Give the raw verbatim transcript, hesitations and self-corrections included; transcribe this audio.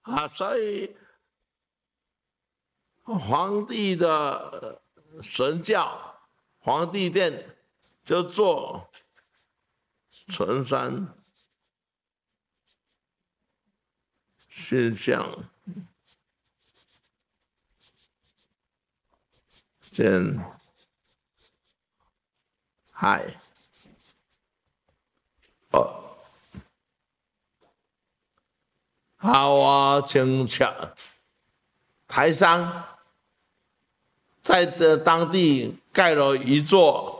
啊，所以皇帝的神教，皇帝殿就做纯山现象见海哦，好啊，请洽台商在的当地盖了一座